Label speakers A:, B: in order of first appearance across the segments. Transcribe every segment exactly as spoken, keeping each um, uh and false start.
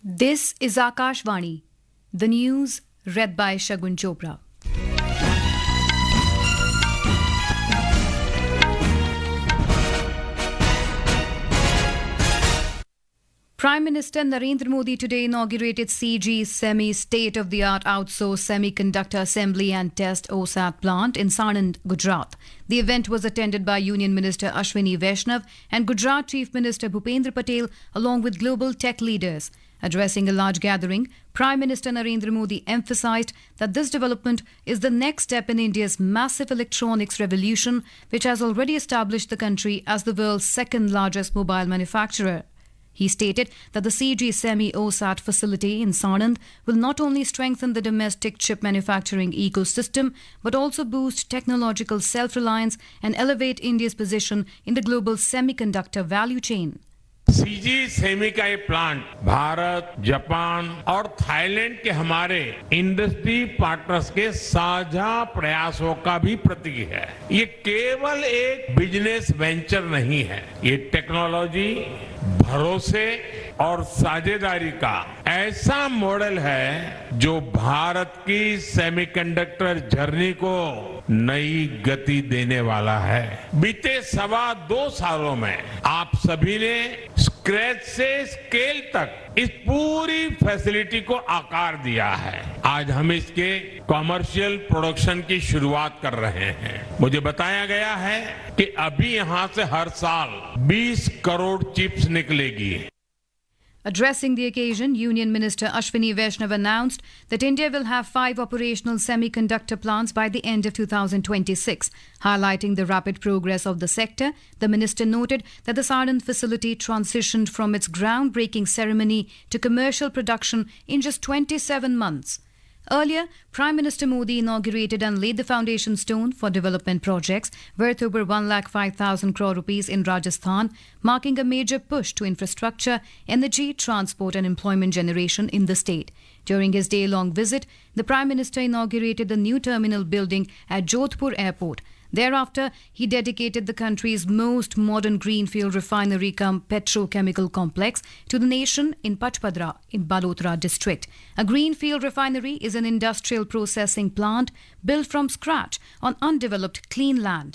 A: This is Akashvani, the news read by Shagun Chopra. Prime Minister Narendra Modi today inaugurated C G Semi state-of-the-art outsourced semiconductor assembly and test O S A T plant in Sanand, Gujarat. The event was attended by Union Minister Ashwini Vaishnav and Gujarat Chief Minister Bhupendra Patel along with global tech leaders. Addressing a large gathering, Prime Minister Narendra Modi emphasized that this development is the next step in India's massive electronics revolution, which has already established the country as the world's second largest mobile manufacturer. He stated that the C G Semi O S A T facility in Sanand will not only strengthen the domestic chip manufacturing ecosystem but also boost technological self-reliance and elevate India's position in the global semiconductor value chain.
B: CG semi का ये plant Bharat, Japan और Thailand के हमारे industry partners के साझा प्रयासों का भी प्रतीक है। ये केवल एक बिजनेस वेंचर नहीं है, ये टेक्नोलॉजी, भरोसे और साझेदारी का ऐसा मॉडल है जो भारत की सेमीकंडक्टर जर्नी को नई गति देने वाला है। बीते सवा दो सालों में आप सभी ने स्क्रैच से स्केल तक इस पूरी फैसिलिटी को आकार दिया है। आज हम इसके कॉमर्शियल प्रोडक्शन की शुरुआत कर रहे हैं। मुझे बताया गया है कि अभी यहां से हर साल बीस करोड़ चिप्स निकलेगी।
A: Addressing the occasion, Union Minister Ashwini Vaishnav announced that India will have five operational semiconductor plants by the end of two thousand twenty-six. Highlighting the rapid progress of the sector, the minister noted that the Sanand facility transitioned from its groundbreaking ceremony to commercial production in just twenty-seven months. Earlier, Prime Minister Modi inaugurated and laid the foundation stone for development projects worth over one lakh five thousand crore rupees in Rajasthan, marking a major push to infrastructure, energy, transport and employment generation in the state. During his day-long visit, the Prime Minister inaugurated the new terminal building at Jodhpur Airport. Thereafter, he dedicated the country's most modern greenfield refinery cum petrochemical complex to the nation in Pachpadra in Balotra district. A greenfield refinery is an industrial processing plant built from scratch on undeveloped clean land.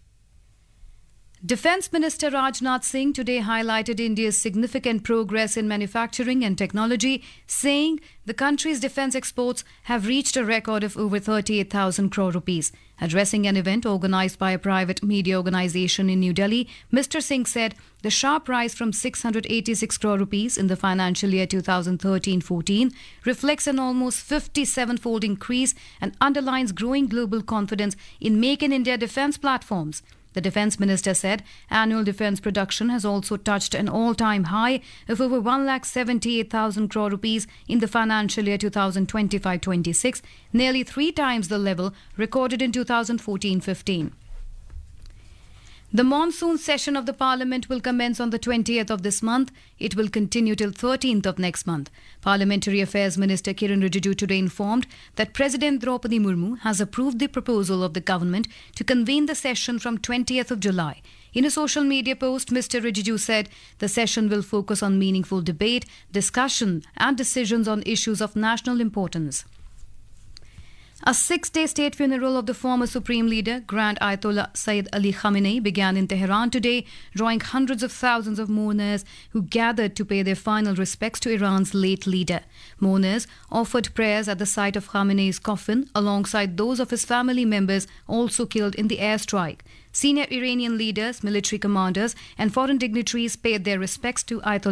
A: Defence Minister Rajnath Singh today highlighted India's significant progress in manufacturing and technology, saying the country's defence exports have reached a record of over thirty-eight thousand crore rupees. Addressing an event organised by a private media organisation in New Delhi, Mister Singh said the sharp rise from six hundred eighty-six crore rupees in the financial year two thousand thirteen fourteen reflects an almost fifty-seven-fold increase and underlines growing global confidence in Make in India defence platforms. The Defence Minister said annual defence production has also touched an all-time high of over one lakh seventy-eight thousand crore rupees in the financial year two thousand twenty-five twenty-six, nearly three times the level recorded in two thousand fourteen fifteen. The monsoon session of the Parliament will commence on the twentieth of this month. It will continue till thirteenth of next month. Parliamentary Affairs Minister Kiran Rijiju today informed that President Draupadi Murmu has approved the proposal of the government to convene the session from twentieth of July. In a social media post, Mister Rijiju said the session will focus on meaningful debate, discussion and decisions on issues of national importance. A six-day state funeral of the former Supreme Leader, Grand Ayatollah Sayyid Ali Khamenei, began in Tehran today, drawing hundreds of thousands of mourners who gathered to pay their final respects to Iran's late leader. Mourners offered prayers at the site of Khamenei's coffin alongside those of his family members also killed in the airstrike. Senior Iranian leaders, military commanders and foreign dignitaries paid their respects to Ayatollah